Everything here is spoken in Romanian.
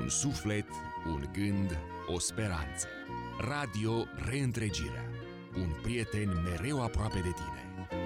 Un suflet, un gând, o speranță. Radio Reîntregirea. Un prieten mereu aproape de tine.